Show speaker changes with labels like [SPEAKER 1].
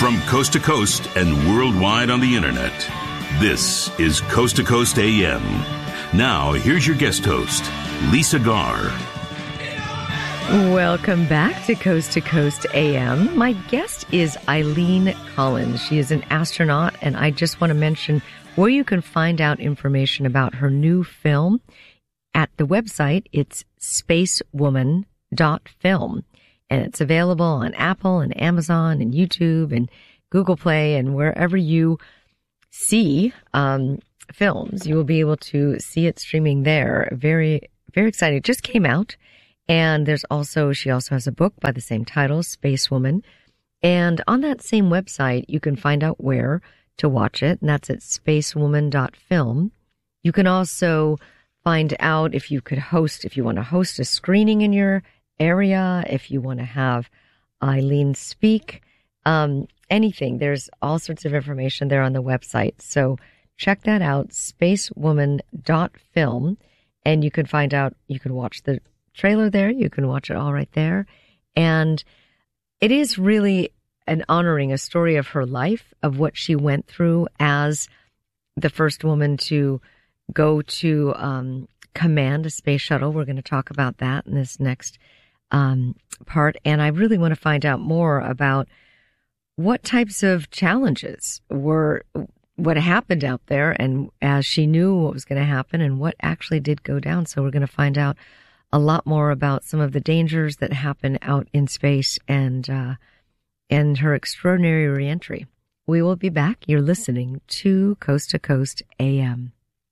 [SPEAKER 1] From coast to coast and worldwide on the internet, this is Coast to Coast AM. Now, here's your guest host, Lisa Garr.
[SPEAKER 2] Welcome back to Coast AM. My guest is Eileen Collins. She is an astronaut, and I just want to mention where you can find out information about her new film. At the website, it's spacewoman.film, and it's available on Apple and Amazon and YouTube and Google Play, and wherever you see films, you will be able to see it streaming there. Very, very exciting. It just came out. And she also has a book by the same title, Space Woman. And on that same website, you can find out where to watch it, and that's at spacewoman.film. You can also find out if you want to host a screening in your area, if you want to have Eileen speak, anything. There's all sorts of information there on the website. So check that out, spacewoman.film, and you can watch the trailer there. You can watch it all right there. And it is really honoring a story of her life, of what she went through as the first woman to go to command a space shuttle. We're going to talk about that in this next part. And I really want to find out more about what types of challenges what happened out there, and as she knew what was going to happen and what actually did go down. So we're going to find out a lot more about some of the dangers that happen out in space and her extraordinary reentry. We will be back. You're listening to Coast AM.